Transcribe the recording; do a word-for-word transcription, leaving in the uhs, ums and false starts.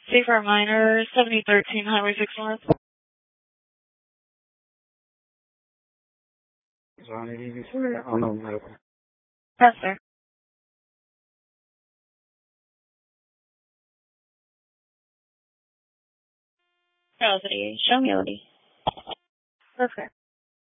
Safer Minor, seventy thirteen Highway six North. Oh, no, medical. Yes, sir. Melody, show me Melody. Perfect.